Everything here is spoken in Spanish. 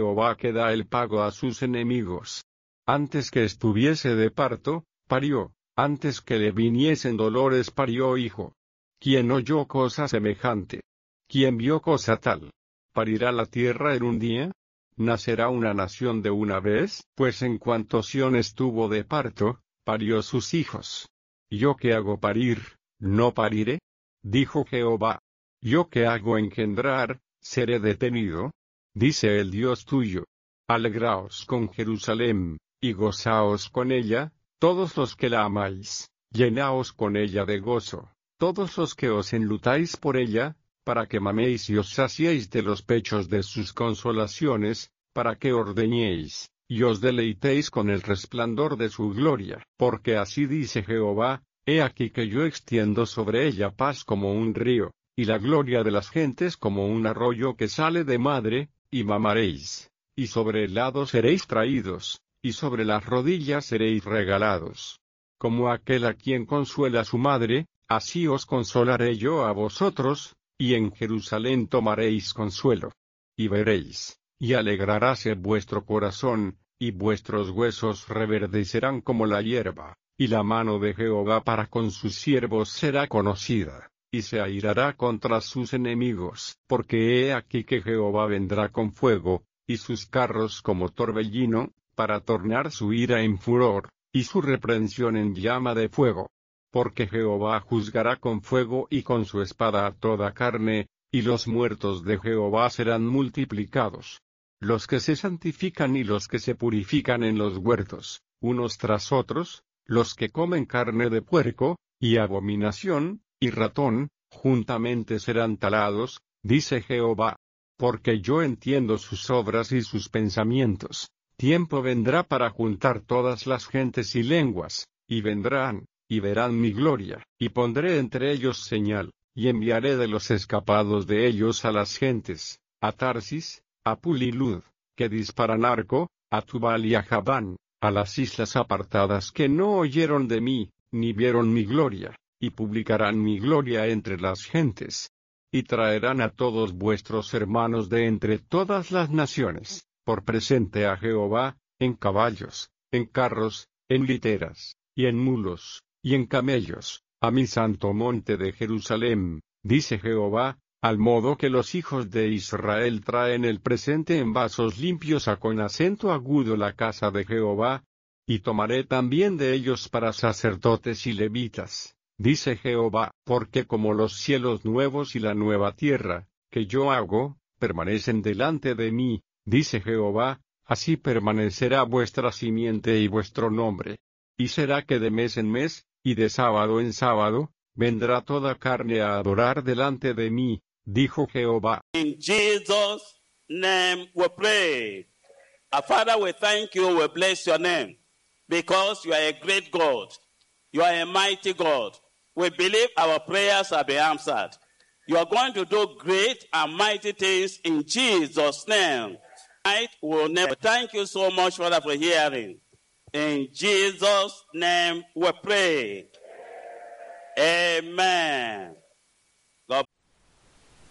Jehová que da el pago a sus enemigos. Antes que estuviese de parto, parió, antes que le viniesen dolores parió hijo. ¿Quién oyó cosa semejante? ¿Quién vio cosa tal? ¿Parirá la tierra en un día? ¿Nacerá una nación de una vez? Pues en cuanto Sión estuvo de parto, parió sus hijos. ¿Yo que hago parir, no pariré? Dijo Jehová. ¿Yo que hago engendrar, seré detenido? Dice el Dios tuyo. Alegraos con Jerusalén, y gozaos con ella, todos los que la amáis, llenaos con ella de gozo, todos los que os enlutáis por ella, para que maméis y os saciéis de los pechos de sus consolaciones, para que ordeñéis, y os deleitéis con el resplandor de su gloria. Porque así dice Jehová, he aquí que yo extiendo sobre ella paz como un río, y la gloria de las gentes como un arroyo que sale de madre, y mamaréis, y sobre el lado seréis traídos, y sobre las rodillas seréis regalados. Como aquel a quien consuela su madre, así os consolaré yo a vosotros, y en Jerusalén tomaréis consuelo. Y veréis, y alegraráse vuestro corazón, y vuestros huesos reverdecerán como la hierba, y la mano de Jehová para con sus siervos será conocida, y se airará contra sus enemigos. Porque he aquí que Jehová vendrá con fuego, y sus carros como torbellino, para tornar su ira en furor, y su reprensión en llama de fuego. Porque Jehová juzgará con fuego y con su espada a toda carne, y los muertos de Jehová serán multiplicados. Los que se santifican y los que se purifican en los huertos, unos tras otros, los que comen carne de puerco, y abominación, y ratón, juntamente serán talados, dice Jehová. Porque yo entiendo sus obras y sus pensamientos. Tiempo vendrá para juntar todas las gentes y lenguas, y vendrán, y verán mi gloria, y pondré entre ellos señal, y enviaré de los escapados de ellos a las gentes, a Tarsis, a Pulilud, que disparan arco, a Tubal y a Javán, a las islas apartadas que no oyeron de mí, ni vieron mi gloria, y publicarán mi gloria entre las gentes. Y traerán a todos vuestros hermanos de entre todas las naciones, por presente a Jehová, en caballos, en carros, en literas, y en mulos, y en camellos, a mi santo monte de Jerusalén, dice Jehová, al modo que los hijos de Israel traen el presente en vasos limpios a con acento agudo la casa de Jehová, y tomaré también de ellos para sacerdotes y levitas, dice Jehová, porque como los cielos nuevos y la nueva tierra, que yo hago, permanecen delante de mí, dice Jehová, así permanecerá vuestra simiente y vuestro nombre. Y será que de mes en mes, y de sábado en sábado, vendrá toda carne a adorar delante de mí, dijo Jehová. In Jesus' name we pray. Our Father, we thank you, we bless your name, because you are a great God. You are a mighty God. We believe our prayers have been answered. You are going to do great and mighty things in Jesus' name. Will never. Thank you so much, Father, for hearing. In Jesus' name we pray. Amen.